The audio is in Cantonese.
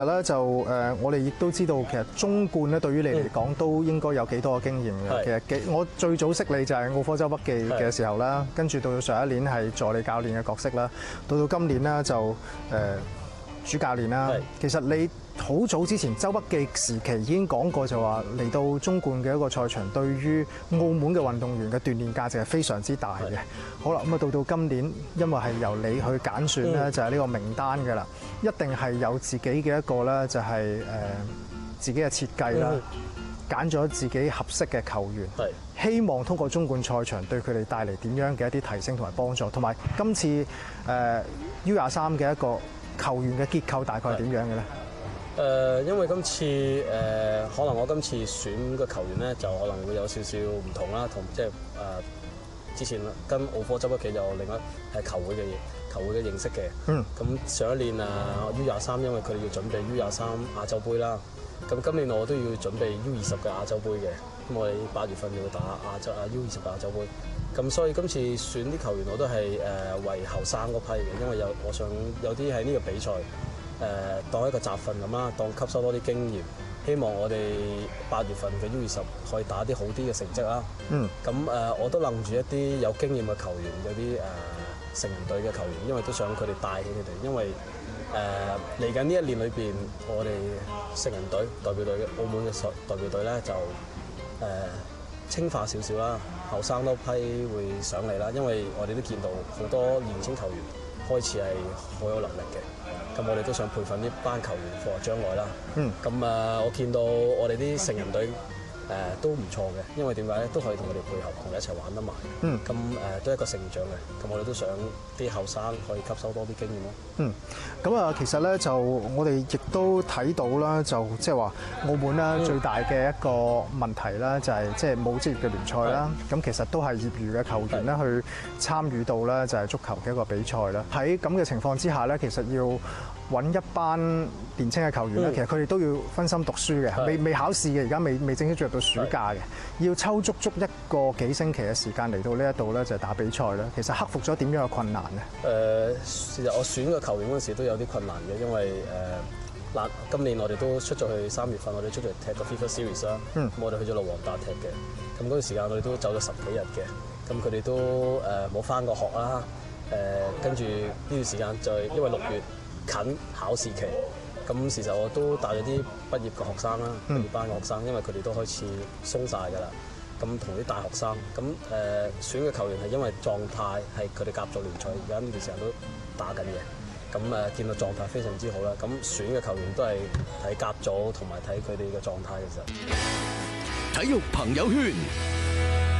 咧就我哋亦都知道，其實中冠咧對於你嚟講都應該有幾多嘅經驗嘅。其實我最早識你就係奧科州筆記嘅時候啦，跟住到上一年係助理教練嘅角色啦，到今年咧就主教練啦。其實你好早之前州筆記時期已經講過，就話嚟到中冠嘅一個賽場，對於澳門嘅運動員嘅鍛鍊價值係非常之大嘅。好啦，咁啊到今年，因為係由你去揀選咧，就係呢個名單㗎啦，一定係有自己嘅一個咧，就係自己嘅設計啦，揀咗自己合適嘅球員，希望通過中冠賽場對佢哋帶嚟點樣嘅一啲提升同埋幫助，同埋今次U23嘅一個球員嘅結構大概係點樣嘅咧？ 因為今次可能我今次選嘅球員咧，就可能會有少少唔同啦，同即係之前跟奧科州筆記有另外係球會嘅認識嘅。咁上一年U23，因為佢哋要準備 U23亞洲杯啦。咁今年我都要準備 U20嘅亞洲杯嘅。咁我哋8月份就會打U20亞洲杯。咁所以今次選啲球員我都係為後生嗰批嘅，因為我想有啲喺呢個比賽當一個集訓咁啦，當吸收多啲經驗。希望我哋8月份嘅 U20可以打啲好啲嘅成績啦。咁我都諗住一啲有經驗嘅球員，有啲成人隊嘅球員，因為都想佢哋帶起佢哋。因為嚟緊呢一年裏邊，我哋成人隊代表隊嘅澳門嘅代表隊咧就清化少少啦，後生多批會上嚟啦。因為我哋都見到好多年輕球員開始係好有能力嘅。咁我哋都想培訓呢班球員放喺將來啦。咁我見到我哋啲成人隊都唔錯嘅，因為點解咧？都可以同佢哋配合，同佢一齊玩得埋。咁都係一個成長嘅。咁我哋都想啲後生可以吸收多啲經驗咯。 咁其實咧就我哋亦都睇到啦，就即係話澳門啦最大嘅一個問題啦，就係即係冇職業嘅聯賽啦。咁其實都係業餘嘅球員咧去參與到咧就係足球嘅一個比賽啦。喺咁嘅情況之下咧，其實要揾一班年青嘅球員咧，其實佢哋都要分心讀書嘅，未考試嘅，而家未正式進入到暑假嘅，要抽足一個幾星期嘅時間嚟到呢一度咧就係打比賽啦。其實克服咗點樣嘅困難咧？ 其實我選個球員嗰陣時都有啲困難嘅，因為今年我哋都出咗去3月份，我哋出咗去踢個 FIFA Series 啦。我哋去咗路皇達踢嘅，咁嗰段時間我哋都走咗10幾日嘅，咁佢哋都冇返過學啦。跟住呢段時間就係因為6月近考試期，咁其實我都帶咗啲畢業嘅學生啦，畢業班嘅學生，因為佢哋都開始鬆晒㗎啦。咁同啲大學生，咁選嘅球員係因為狀態係佢哋甲組聯賽，而家呢段時間都打緊嘅。咁見到狀態非常之好啦。咁選嘅球員都係睇甲組同埋睇佢哋嘅狀態嘅時候。 體育朋友圈。